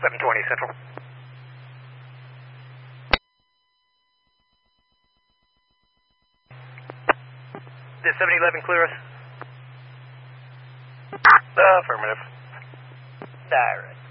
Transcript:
720 Central. Did 711 clear us? Affirmative. Direct.